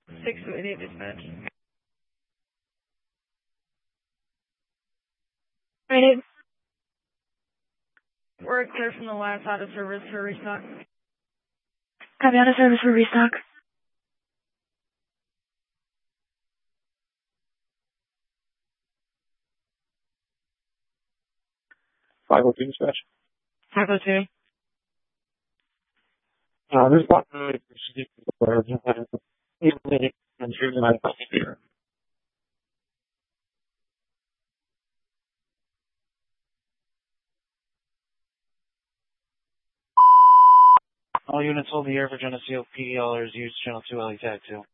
628 dispatch. Alright, we're clear from the last out of service for restock. Copy, out of service for restock. 502 dispatch. 502. There's one all units hold the air for Geneseo PDLers use channel 2 LE tag 2.